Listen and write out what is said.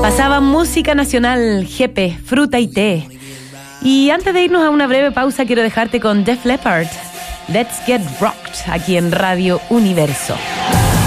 Pasaba música nacional, jepe, fruta y té. Y antes de irnos a una breve pausa, quiero dejarte con Def Leppard. Let's Get Rocked, aquí en Radio Universo.